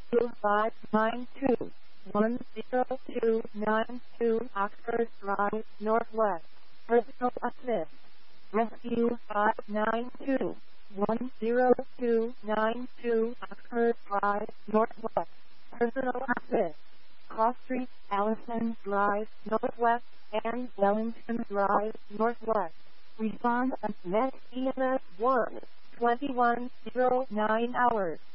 592 10292 Oxford Drive, Northwest. Personal assist. Rescue 592 10292 Oxford Drive, Northwest. Personal assist. Cross Street, Allison Drive, Northwest, and Wellington Drive, Northwest. Respond at next EMS 1, 2109 hours.